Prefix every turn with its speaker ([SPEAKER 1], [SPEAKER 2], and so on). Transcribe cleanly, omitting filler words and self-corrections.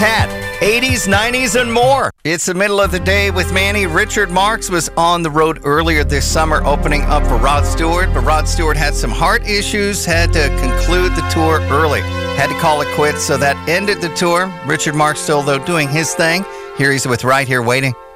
[SPEAKER 1] Cat. 80s, 90s, and more. It's the middle of the day with Manny. Richard Marx was on the road earlier this summer opening up for Rod Stewart, but Rod Stewart had some heart issues, had to conclude the tour early. Had to call it quits, so that ended the tour. Richard Marx still, though, doing his thing. Here he's with Right Here Waiting.